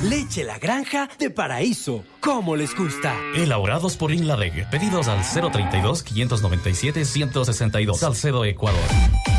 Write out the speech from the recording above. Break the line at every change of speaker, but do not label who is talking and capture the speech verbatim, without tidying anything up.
Leche La Granja de Paraíso. ¿Cómo les gusta?
Elaborados por Inladeg. Pedidos al cero treinta y dos, quinientos noventa y siete, ciento sesenta y dos. Salcedo, Ecuador.